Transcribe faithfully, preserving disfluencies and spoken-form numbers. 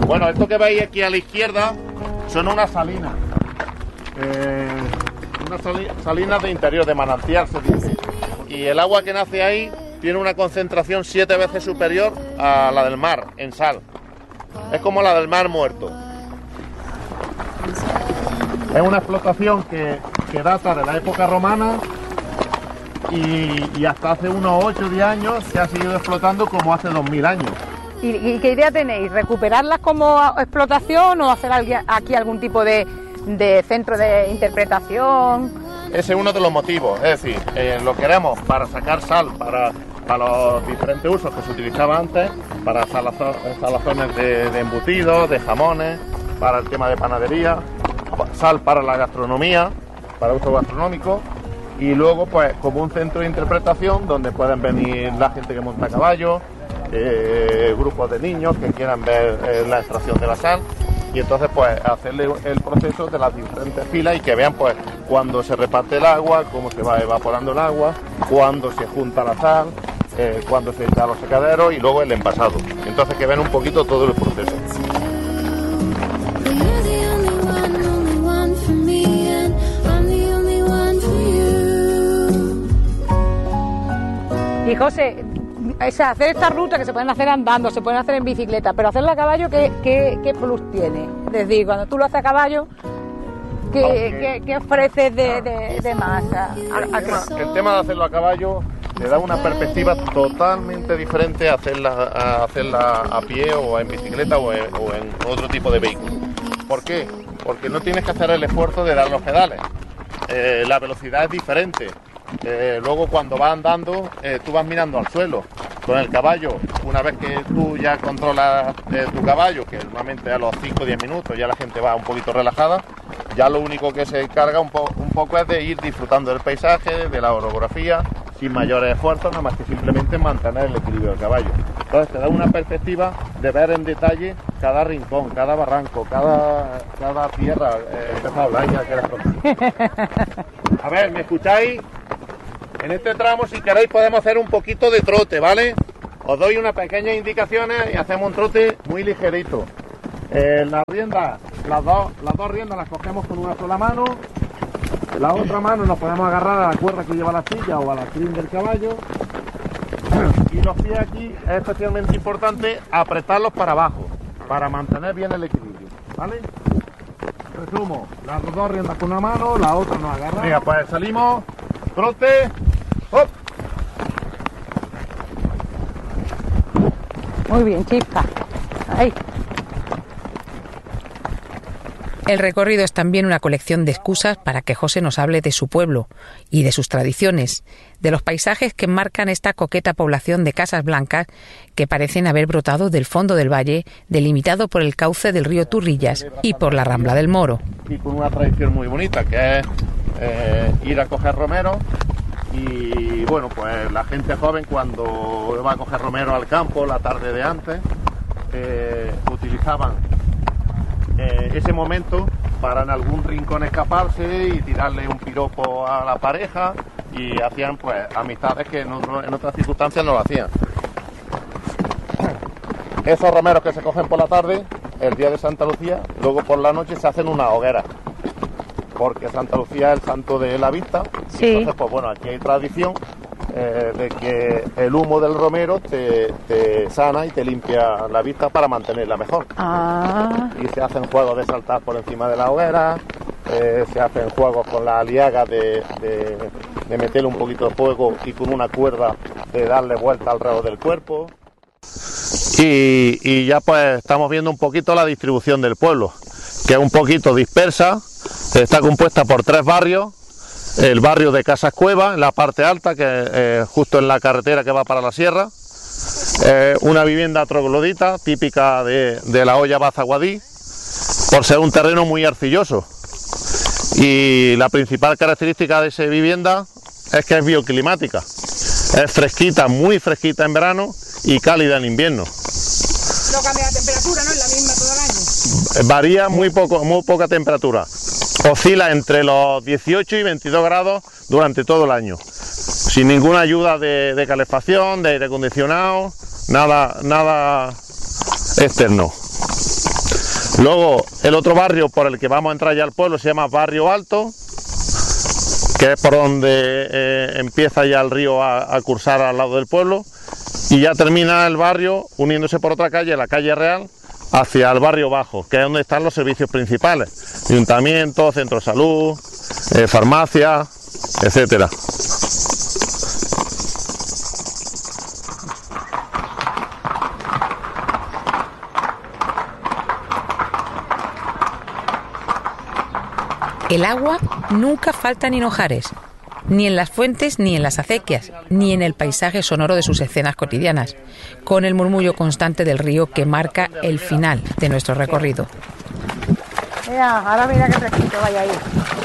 Bueno, esto que veis aquí a la izquierda son unas salinas. Eh, unas sali salinas de interior, de manantial se dice. Y el agua que nace ahí tiene una concentración siete veces superior a la del mar, en sal. Es como la del mar muerto. Es una explotación que, que data de la época romana y, y hasta hace unos ocho o diez años se ha seguido explotando como hace dos mil años. ¿Y, ¿Y qué idea tenéis? ¿Recuperarlas como explotación o hacer aquí algún tipo de, de centro de interpretación? Ese es uno de los motivos, es decir, eh, lo queremos para sacar sal, para, para los diferentes usos que se utilizaba antes, para salazo, salazones de, de embutidos, de jamones, para el tema de panadería, sal para la gastronomía, para uso gastronómico, y luego pues como un centro de interpretación donde pueden venir la gente que monta a caballo, eh, grupos de niños que quieran ver eh, la extracción de la sal, y entonces pues hacerle el proceso de las diferentes filas y que vean pues cuando se reparte el agua, cómo se va evaporando el agua, cuándo se junta la sal, eh, cuándo se echa a los secaderos y luego el envasado. Entonces que vean un poquito todo el proceso. Y José, o sea, hacer esta ruta que se pueden hacer andando, se pueden hacer en bicicleta, pero hacerla a caballo, ¿qué, qué, qué plus tiene? Es decir, cuando tú lo haces a caballo, ¿qué, qué, qué ofreces de, de, de más? El tema, el tema de hacerlo a caballo le da una perspectiva totalmente diferente a hacerla, a hacerla a pie o en bicicleta o en, o en otro tipo de vehículo. ¿Por qué? Porque no tienes que hacer el esfuerzo de dar los pedales. Eh, la velocidad es diferente. Eh, luego cuando vas andando eh, tú vas mirando al suelo. Con el caballo, una vez que tú ya controlas eh, tu caballo, que normalmente a los cinco o diez minutos ya la gente va un poquito relajada, ya lo único que se encarga un, po un poco es de ir disfrutando del paisaje, de la orografía, sin mayores esfuerzos, nada más que simplemente mantener el equilibrio del caballo. Entonces te da una perspectiva de ver en detalle cada rincón, cada barranco, cada, cada tierra. Eh, empezó a hablar ya que era pronto. A ver, ¿me escucháis? En este tramo, si queréis, podemos hacer un poquito de trote, ¿vale? Os doy unas pequeñas indicaciones y hacemos un trote muy ligerito. Eh, las riendas, las dos, las dos riendas las cogemos con una sola mano. La otra mano nos podemos agarrar a la cuerda que lleva la silla o a la crin del caballo. Y los pies aquí es especialmente importante apretarlos para abajo, para mantener bien el equilibrio, ¿vale? Resumo, las dos riendas con una mano, la otra nos agarra. Venga, pues salimos, trote, hop. Muy bien, chispa. Ahí. El recorrido es también una colección de excusas para que José nos hable de su pueblo y de sus tradiciones, de los paisajes que marcan esta coqueta población de casas blancas que parecen haber brotado del fondo del valle, delimitado por el cauce del río Turrillas y por la Rambla del Moro. Y con una tradición muy bonita, que es eh, ir a coger romero. Y bueno, pues la gente joven cuando va a coger romero al campo la tarde de antes, eh, utilizaban eh, ese momento para en algún rincón escaparse y tirarle un piropo a la pareja, y hacían pues amistades que en, otro, en otras circunstancias no lo hacían. Esos romeros que se cogen por la tarde, el día de Santa Lucía, luego por la noche se hacen una hoguera, porque Santa Lucía es el santo de la vista. Sí. Entonces, pues bueno, aquí hay tradición eh, de que el humo del romero te, te sana y te limpia la vista para mantenerla mejor. Ah. Y se hacen juegos de saltar por encima de la hoguera, eh, se hacen juegos con la aliaga de, de, de meterle un poquito de fuego y con una cuerda de darle vuelta alrededor del cuerpo. Y, y ya pues estamos viendo un poquito la distribución del pueblo, que es un poquito dispersa. Está compuesta por tres barrios. El barrio de Casas Cueva, en la parte alta, que eh, justo en la carretera que va para la sierra. Eh, una vivienda troglodita, típica de, de la olla Bazaguadí, por ser un terreno muy arcilloso. Y la principal característica de esa vivienda es que es bioclimática. Es fresquita, muy fresquita en verano y cálida en invierno. No cambia la temperatura, ¿no? Es la misma todo el año. Varía muy poco, muy poca temperatura. Oscila entre los dieciocho y veintidós grados durante todo el año, sin ninguna ayuda de, de calefacción, de aire acondicionado, nada, nada externo. Luego el otro barrio por el que vamos a entrar ya al pueblo se llama Barrio Alto, que es por donde eh, empieza ya el río a, a cursar al lado del pueblo, y ya termina el barrio uniéndose por otra calle, la calle Real, hacia el barrio bajo, que es donde están los servicios principales: ayuntamiento, centro de salud, eh, farmacia, etcétera. El agua nunca falta en Hinojares, ni en las fuentes ni en las acequias, ni en el paisaje sonoro de sus escenas cotidianas, con el murmullo constante del río que marca el final de nuestro recorrido. Mira, ahora mira qué fresquito vaya ahí.